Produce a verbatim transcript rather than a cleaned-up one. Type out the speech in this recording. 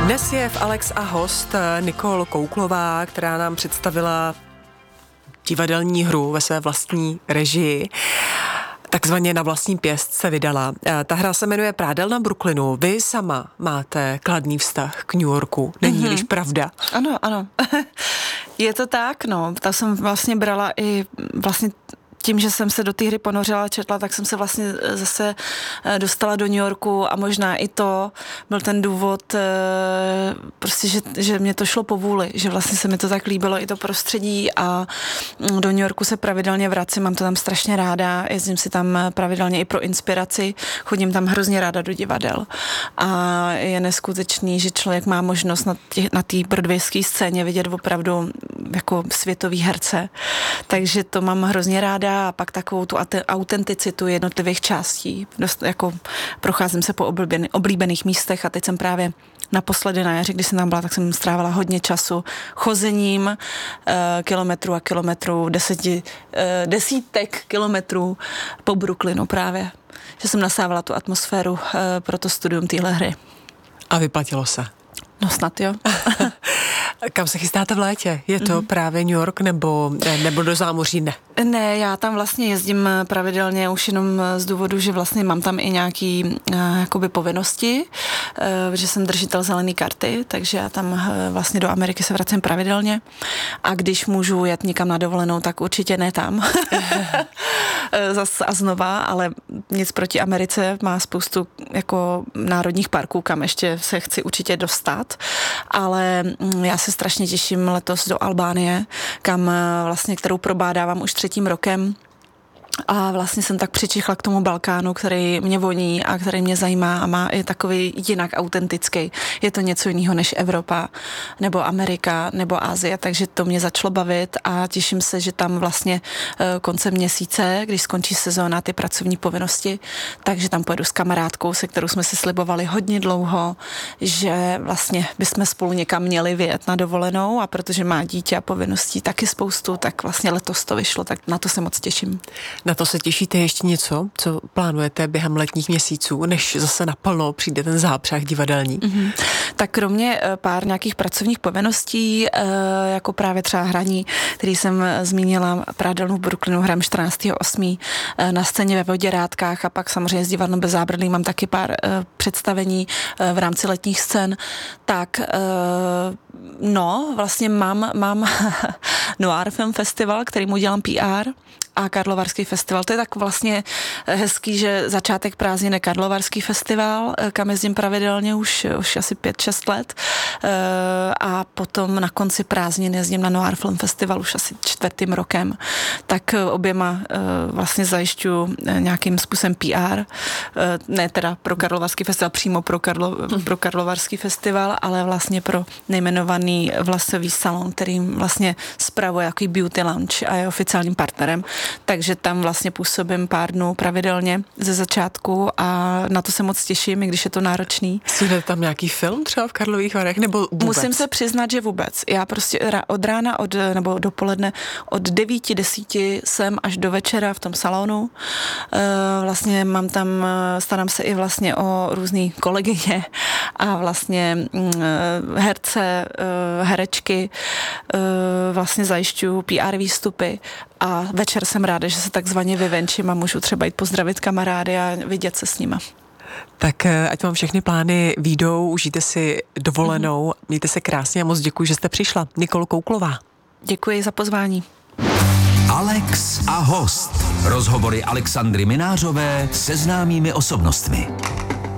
Dnes je v Alex a host Nicole Kouklová, která nám představila divadelní hru ve své vlastní režii. Takzvaně na vlastní pěst se vydala. Ta hra se jmenuje Prádelna Brooklynu. Vy sama máte kladný vztah k New Yorku. Není-liž mm-hmm. pravda? Ano, ano. Je to tak, no. Ta jsem vlastně brala i vlastně tím, že jsem se do té hry ponořila, četla, tak jsem se vlastně zase dostala do New Yorku a možná i to byl ten důvod, prostě, že, že mě to šlo po vůli, že vlastně se mi to tak líbilo, i to prostředí, a do New Yorku se pravidelně vracím, mám to tam strašně ráda, jezdím si tam pravidelně i pro inspiraci, chodím tam hrozně ráda do divadel a je neskutečný, že člověk má možnost na, tě, na té broadwayské scéně vidět opravdu jako světový herce, takže to mám hrozně ráda. A pak takovou tu autenticitu jednotlivých částí. Dost, jako procházím se po oblíbený, oblíbených místech a teď jsem právě naposledy na jaře, když jsem tam byla, tak jsem strávila hodně času chozením eh, kilometrů a kilometrů, deseti, eh, desítek kilometrů po Brooklynu právě. Že jsem nasávala tu atmosféru eh, pro to studium téhle hry. A vyplatilo se? No snad jo. Kam se chystáte v létě? Je to mm. právě New York nebo, nebo do zámoří? Ne. Ne, já tam vlastně jezdím pravidelně už jenom z důvodu, že vlastně mám tam i nějaký uh, jakoby povinnosti, uh, že jsem držitel zelené karty, takže já tam uh, vlastně do Ameriky se vracím pravidelně a když můžu jet někam na dovolenou, tak určitě ne tam. Zas a znova, ale nic proti Americe, má spoustu jako národních parků, kam ještě se chci určitě dostat, ale já se strašně těším letos do Albánie, kam vlastně, kterou probádávám už třetím rokem. A vlastně jsem tak přičichla k tomu Balkánu, který mě voní a který mě zajímá a má i takový jinak autentický. Je to něco jiného než Evropa, nebo Amerika, nebo Asie, takže to mě začalo bavit a těším se, že tam vlastně koncem měsíce, když skončí sezóna, ty pracovní povinnosti, takže tam pojedu s kamarádkou, se kterou jsme si slibovali hodně dlouho, že vlastně bychom spolu někam měli vyjet na dovolenou a protože má dítě a povinností taky spoustu, tak vlastně letos to vyšlo, tak na to se moc těším. Na to se těšíte ještě něco, co plánujete během letních měsíců, než zase naplno přijde ten zápřah divadelní? Mm-hmm. Tak kromě pár nějakých pracovních povinností, jako právě třeba hraní, který jsem zmínila, Prádelnu v Brooklynu hrajem čtrnáctého osmého na scéně ve Voděrádkách a pak samozřejmě s Divadlem Bez zábradlí mám taky pár představení v rámci letních scén, tak no, vlastně mám, mám Noir Film Festival, kterýmu dělám P R, a Karlovarský festival. To je tak vlastně hezký, že začátek prázdnin je Karlovarský festival, kam jezdím pravidelně už, už asi pět šest let a potom na konci prázdnin jezdím na Noir Film Festival už asi čtvrtým rokem. Tak oběma vlastně zajišťuju nějakým způsobem P R, ne teda pro Karlovarský festival, přímo pro, Karlo, pro Karlovarský festival, ale vlastně pro nejmenovaný vlasový salon, který vlastně spravuje jaký beauty lounge a je oficiálním partnerem. Takže tam vlastně působím pár dnů pravidelně ze začátku a na to se moc těším, i když je to náročný. Jste tam nějaký film třeba v Karlových Varech nebo vůbec? Musím se přiznat, že vůbec. Já prostě od rána od, nebo dopoledne od devíti, desíti jsem až do večera v tom salonu. Vlastně mám tam, starám se i vlastně o různý kolegyně a vlastně herce, herečky, vlastně zajišťuju P R výstupy a večer jsem ráda, že se takzvaně vyvenčím a můžu třeba jít pozdravit kamarády a vidět se s nima. Tak ať vám všechny plány výjdou, užijte si dovolenou, mm-hmm. mějte se krásně a moc děkuji, že jste přišla. Nicole Kouklová. Děkuji za pozvání. Alex a host. Rozhovory Alexandry Minářové se známými osobnostmi.